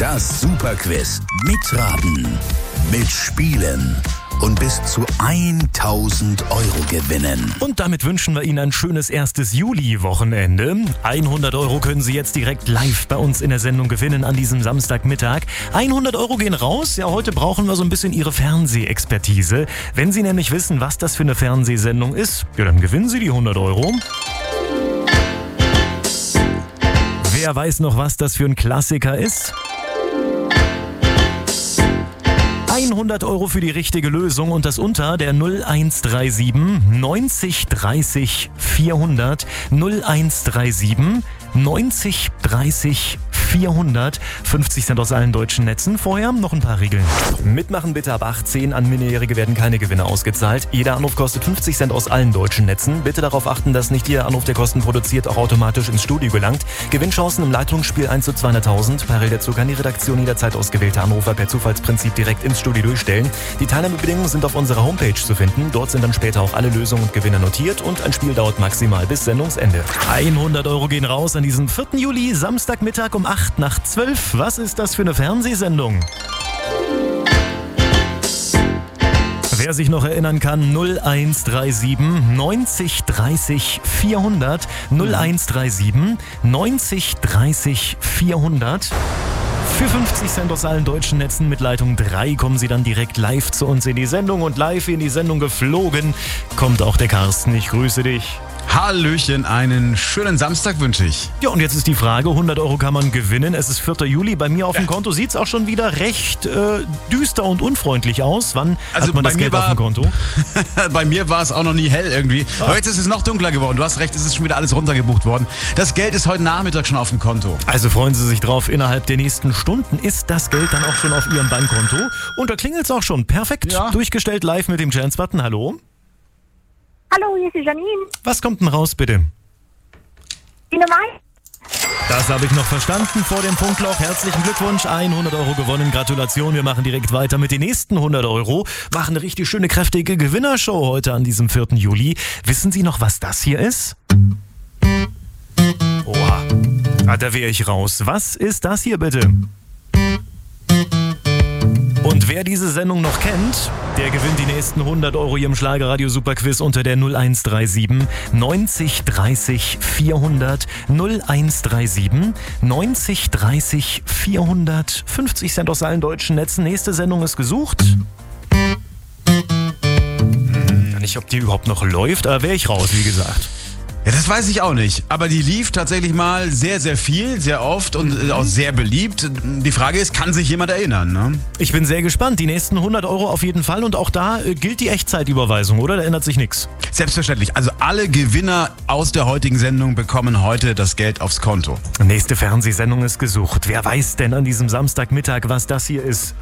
Das Superquiz. Mitraten, mitspielen und bis zu 1.000 € gewinnen. Und damit wünschen wir Ihnen ein schönes erstes Juli-Wochenende. 100 € können Sie jetzt direkt live bei uns in der Sendung gewinnen an diesem Samstagmittag. 100 € gehen raus. Ja, heute brauchen wir so ein bisschen Ihre Fernsehexpertise. Wenn Sie nämlich wissen, was das für eine Fernsehsendung ist, ja, dann gewinnen Sie die 100 €. Wer weiß noch, was das für ein Klassiker ist? 100 € für die richtige Lösung und das unter der 0137 90 30 400 0137 90 30 400. 50 Cent aus allen deutschen Netzen. Vorher noch ein paar Regeln. Mitmachen bitte ab 18. An Minderjährige werden keine Gewinne ausgezahlt. Jeder Anruf kostet 50 Cent aus allen deutschen Netzen. Bitte darauf achten, dass nicht jeder Anruf, der Kosten produziert, auch automatisch ins Studio gelangt. Gewinnchancen im Leitungsspiel 1 zu 200.000. Parallel dazu kann die Redaktion jederzeit ausgewählte Anrufer per Zufallsprinzip direkt ins Studio durchstellen. Die Teilnahmebedingungen sind auf unserer Homepage zu finden. Dort sind dann später auch alle Lösungen und Gewinner notiert und ein Spiel dauert maximal bis Sendungsende. 100 € gehen raus an diesem 4. Juli, Samstagmittag um 8 nach 12. Was ist das für eine Fernsehsendung? Wer sich noch erinnern kann, 0137 90 30 400 0137 90 30 400. Für 50 Cent aus allen deutschen Netzen mit Leitung 3 kommen Sie dann direkt live zu uns in die Sendung und live in die Sendung geflogen kommt auch der Carsten. Ich grüße dich. Hallöchen, einen schönen Samstag wünsche ich. Ja, und jetzt ist die Frage, 100 € kann man gewinnen. Es ist 4. Juli. Bei mir auf dem Konto sieht es auch schon wieder recht düster und unfreundlich aus. Wann hat man das Geld auf dem Konto? Bei mir war es auch noch nie hell irgendwie. Aber jetzt ist es noch dunkler geworden. Du hast recht, es ist schon wieder alles runtergebucht worden. Das Geld ist heute Nachmittag schon auf dem Konto. Also freuen Sie sich drauf. Innerhalb der nächsten Stunden ist das Geld dann auch schon auf Ihrem Bankkonto. Und da klingelt es auch schon. Perfekt. Ja. Durchgestellt live mit dem Chance-Button. Hallo? Hallo, hier ist die Janine. Was kommt denn raus, bitte? Die Nummer 1. Das habe ich noch verstanden vor dem Funkloch. Herzlichen Glückwunsch, 100 € gewonnen. Gratulation, wir machen direkt weiter mit den nächsten 100 €. Machen eine richtig schöne, kräftige Gewinnershow heute an diesem 4. Juli. Wissen Sie noch, was das hier ist? Oha, da wäre ich raus. Was ist das hier bitte? Und wer diese Sendung noch kennt, der gewinnt die nächsten 100 € hier im Schlagerradio Superquiz unter der 0137 90 30 400 0137 90 30 400. 50 Cent aus allen deutschen Netzen. Nächste Sendung ist gesucht. Nicht, ob die überhaupt noch läuft, aber wäre ich raus, wie gesagt. Ja, das weiß ich auch nicht. Aber die lief tatsächlich mal sehr, sehr viel, sehr oft und auch sehr beliebt. Die Frage ist, kann sich jemand erinnern? Ne? Ich bin sehr gespannt. Die nächsten 100 € auf jeden Fall. Und auch da gilt die Echtzeitüberweisung, oder? Da ändert sich nichts. Selbstverständlich. Also alle Gewinner aus der heutigen Sendung bekommen heute das Geld aufs Konto. Nächste Fernsehsendung ist gesucht. Wer weiß denn an diesem Samstagmittag, was das hier ist?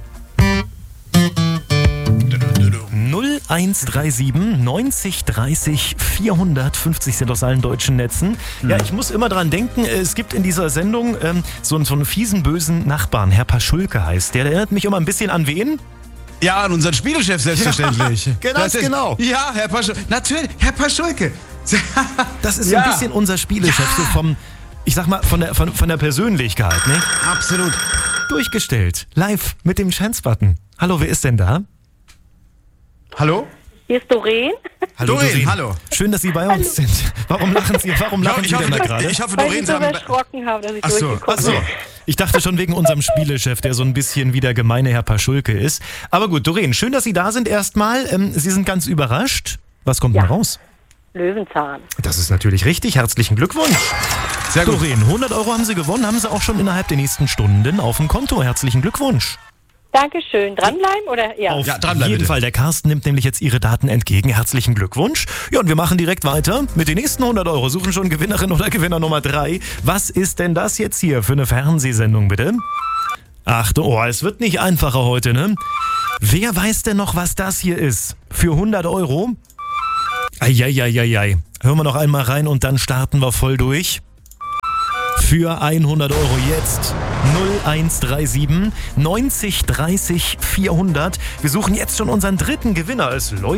0137 90 30 400. 50 Cent aus allen deutschen Netzen. Ja, ich muss immer dran denken, es gibt in dieser Sendung so einen fiesen, bösen Nachbarn. Herr Paschulke heißt der. Der erinnert mich immer ein bisschen an wen? Ja, an unseren Spielechef selbstverständlich. Ja, genau. Ja, Herr Paschulke. Natürlich, Herr Paschulke. Das ist so ein bisschen unser Spielechef, so vom, ich sag mal, von der Persönlichkeit, ne? Absolut. Durchgestellt. Live mit dem Chance-Button. Hallo, wer ist denn da? Hallo? Hier ist Doreen. Hallo, Doreen, hallo. Schön, dass Sie bei uns sind. Warum lachen Sie denn da gerade? Ich hoffe, Weil Doreen ich so erschrocken habe, dass ich durchgekommen bin. Ich dachte schon wegen unserem Spielechef, der so ein bisschen wie der gemeine Herr Paschulke ist. Aber gut, Doreen, schön, dass Sie da sind erstmal. Sie sind ganz überrascht. Was kommt denn raus? Löwenzahn. Das ist natürlich richtig. Herzlichen Glückwunsch. Sehr gut. Doreen, 100 € haben Sie gewonnen. Haben Sie auch schon innerhalb der nächsten Stunden auf dem Konto. Herzlichen Glückwunsch. Dankeschön. Dranbleiben oder? Ja. Auf dranbleiben jeden bitte. Fall. Der Carsten nimmt nämlich jetzt Ihre Daten entgegen. Herzlichen Glückwunsch. Ja, und wir machen direkt weiter mit den nächsten 100 €. Suchen schon Gewinnerin oder Gewinner Nummer 3. Was ist denn das jetzt hier für eine Fernsehsendung, bitte? Achtung, es wird nicht einfacher heute, ne? Wer weiß denn noch, was das hier ist? Für 100 €? Eieieiei. Hören wir noch einmal rein und dann starten wir voll durch. Für 100 € jetzt 0137 90 30 400. Wir suchen jetzt schon unseren dritten Gewinner. Es läuft.